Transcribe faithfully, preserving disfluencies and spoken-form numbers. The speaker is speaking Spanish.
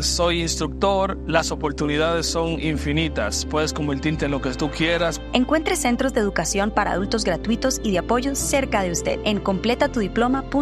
soy instructor, las oportunidades son infinitas. Puedes convertirte en lo que tú quieras. Encuentre centros de educación para adultos gratuitos y de apoyo cerca de usted en completa tu diploma punto com.